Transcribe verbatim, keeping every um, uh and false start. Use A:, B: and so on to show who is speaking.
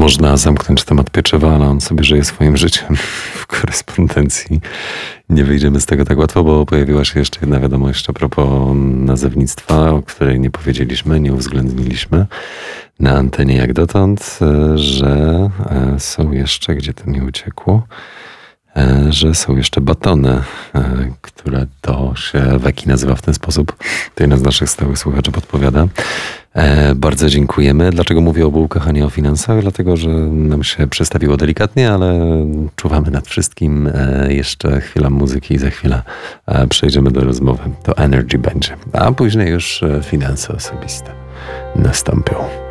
A: można zamknąć temat pieczywa, ale on sobie żyje swoim życiem w korespondencji. Nie wyjdziemy z tego tak łatwo, bo pojawiła się jeszcze jedna wiadomość a propos nazewnictwa, o której nie powiedzieliśmy, nie uwzględniliśmy na antenie jak dotąd, że są jeszcze, gdzie to mi uciekło, że są jeszcze batony, które to się Weki nazywa w ten sposób. To jedna z naszych stałych słuchaczy podpowiada. E, bardzo dziękujemy. Dlaczego mówię o bułkach, a nie o finansach? Dlatego, że nam się przestawiło delikatnie, ale czuwamy nad wszystkim. E, jeszcze chwila muzyki i za chwilę e, przejdziemy do rozmowy. To Energy będzie. A później już finanse osobiste nastąpią.